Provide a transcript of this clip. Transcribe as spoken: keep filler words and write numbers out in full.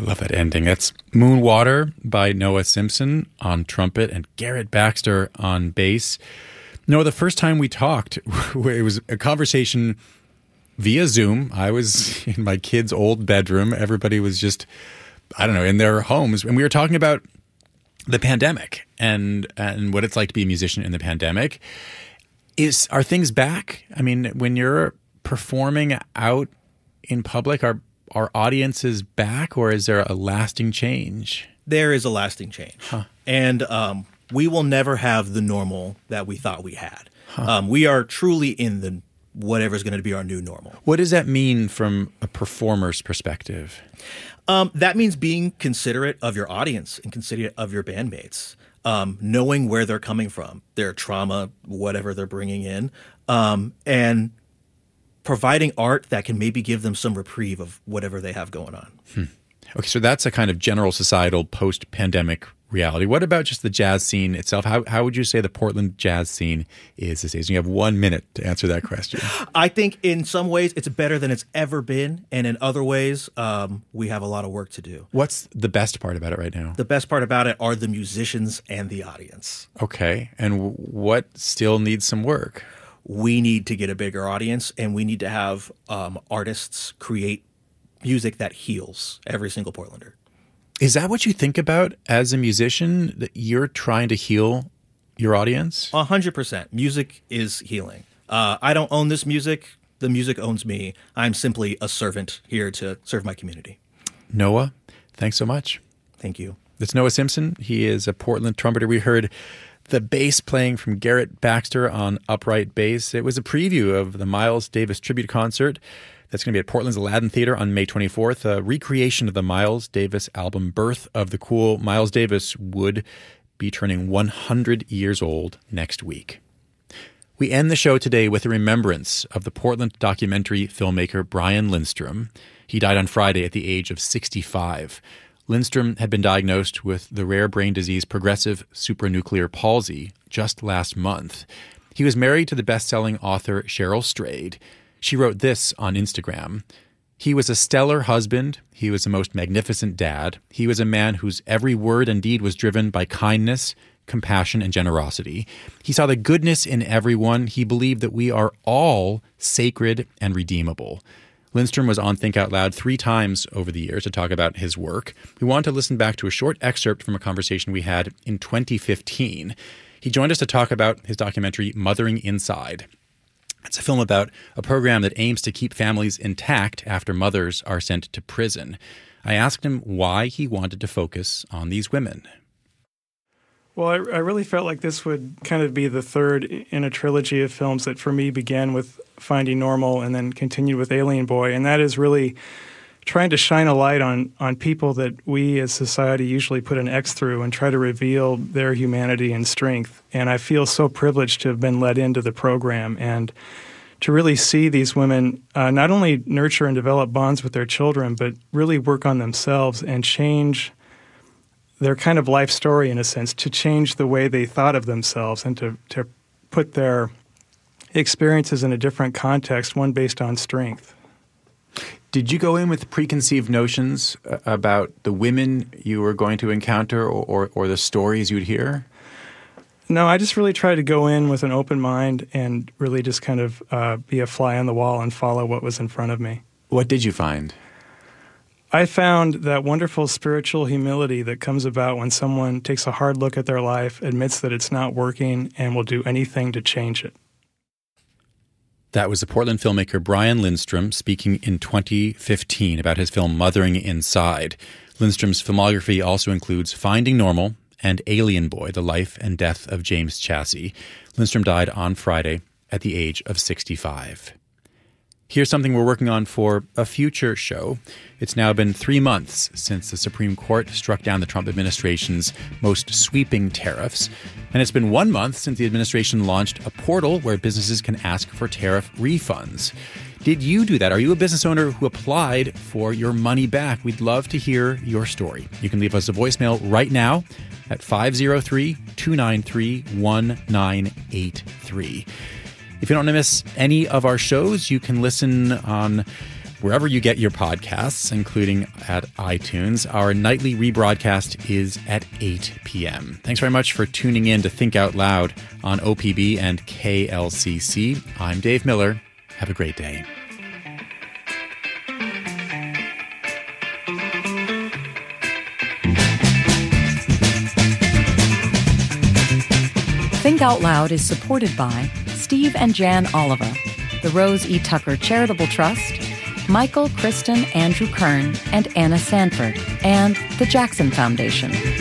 I love that ending. That's Moonwater by Noah Simpson on trumpet and Garrett Baxter on bass. Noah, the first time we talked, it was a conversation via Zoom. I was in my kid's old bedroom. Everybody was just, I don't know, in their homes. And we were talking about the pandemic and and what it's like to be a musician in the pandemic. Is Are things back? I mean, when you're performing out in public, are Are audiences back, or is there a lasting change? There is a lasting change. Huh. And um, we will never have the normal that we thought we had. Huh. Um, we are truly in the whatever's going to be our new normal. What does that mean from a performer's perspective? Um, that means being considerate of your audience and considerate of your bandmates, um, knowing where they're coming from, their trauma, whatever they're bringing in, um, and providing art that can maybe give them some reprieve of whatever they have going on. Hmm. Okay, so that's a kind of general societal post-pandemic reality. What about just the jazz scene itself? How how would you say the Portland jazz scene is these days? You have one minute to answer that question. I think in some ways it's better than it's ever been, and in other ways um, we have a lot of work to do. What's the best part about it right now? The best part about it are the musicians and the audience. Okay, and w- what still needs some work? We need to get a bigger audience, and we need to have um, artists create music that heals every single Portlander. Is that what you think about as a musician, that you're trying to heal your audience? A hundred percent. Music is healing. Uh, I don't own this music. The music owns me. I'm simply a servant here to serve my community. Noah, thanks so much. Thank you. That's Noah Simpson. He is a Portland trumpeter. We heard the bass playing from Garrett Baxter on upright bass. It was a preview of the Miles Davis tribute concert that's going to be at Portland's Aladdin Theater on May twenty-fourth. A recreation of the Miles Davis album, Birth of the Cool. Miles Davis would be turning one hundred years old next week. We end the show today with a remembrance of the Portland documentary filmmaker Brian Lindstrom. He died on Friday at the age of sixty-five. Lindstrom had been diagnosed with the rare brain disease progressive supranuclear palsy just last month. He was married to the best-selling author Cheryl Strayed. She wrote this on Instagram: "He was a stellar husband. He was the most magnificent dad. He was a man whose every word and deed was driven by kindness, compassion, and generosity. He saw the goodness in everyone. He believed that we are all sacred and redeemable." Lindstrom was on Think Out Loud three times over the years to talk about his work. We want to listen back to a short excerpt from a conversation we had in twenty fifteen. He joined us to talk about his documentary, Mothering Inside. It's a film about a program that aims to keep families intact after mothers are sent to prison. I asked him why he wanted to focus on these women. Well, I, I really felt like this would kind of be the third in a trilogy of films that for me began with Finding Normal and then continued with Alien Boy, and that is really trying to shine a light on on people that we as society usually put an X through and try to reveal their humanity and strength. And I feel so privileged to have been led into the program and to really see these women uh, not only nurture and develop bonds with their children, but really work on themselves and change their kind of life story, in a sense, to change the way they thought of themselves and to, to put their experiences in a different context, one based on strength. Did you go in with preconceived notions about the women you were going to encounter or, or, or the stories you'd hear? No, I just really tried to go in with an open mind and really just kind of uh, be a fly on the wall and follow what was in front of me. What did you find? I found that wonderful spiritual humility that comes about when someone takes a hard look at their life, admits that it's not working, and will do anything to change it. That was the Portland filmmaker Brian Lindstrom speaking in twenty fifteen about his film Mothering Inside. Lindstrom's filmography also includes Finding Normal and Alien Boy, The Life and Death of James Chassie. Lindstrom died on Friday at the age of sixty-five. Here's something we're working on for a future show. It's now been three months since the Supreme Court struck down the Trump administration's most sweeping tariffs. And it's been one month since the administration launched a portal where businesses can ask for tariff refunds. Did you do that? Are you a business owner who applied for your money back? We'd love to hear your story. You can leave us a voicemail right now at five oh three, two nine three, one nine eight three. If you don't want to miss any of our shows, you can listen on wherever you get your podcasts, including at iTunes. Our nightly rebroadcast is at eight p.m. Thanks very much for tuning in to Think Out Loud on O P B and K L C C. I'm Dave Miller. Have a great day. Think Out Loud is supported by Steve and Jan Oliva, the Rose E. Tucker Charitable Trust, Michael, Kristen, Andrew Kern, and Anna Sanford, and the Jackson Foundation.